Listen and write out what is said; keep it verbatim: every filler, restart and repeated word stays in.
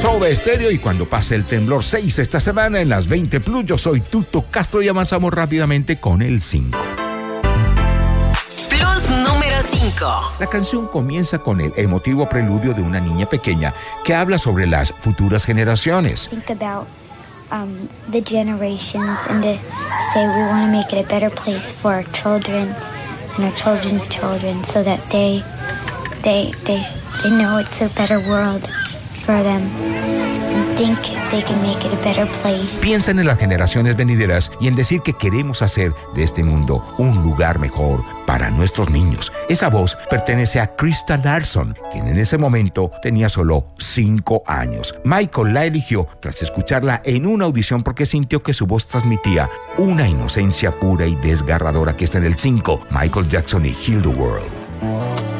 Soda Stereo, y cuando pase el temblor seis esta semana en las veinte Plus, yo soy Tuto Castro y avanzamos rápidamente con el cinco. Plus número cinco. La canción comienza con el emotivo preludio de una niña pequeña que habla sobre las futuras generaciones. Think about um, the generations and to say we want to make it a better place for our children and our children's children so that they they they they know it's a better world for them and think they can make it a better place. Piensa en las generaciones venideras y en decir que queremos hacer de este mundo un lugar mejor para nuestros niños. Esa voz pertenece a Krista Larson, quien en ese momento tenía solo cinco años. Michael la eligió tras escucharla en una audición porque sintió que su voz transmitía una inocencia pura y desgarradora. Que está en el cinco, Michael Jackson y Heal the World.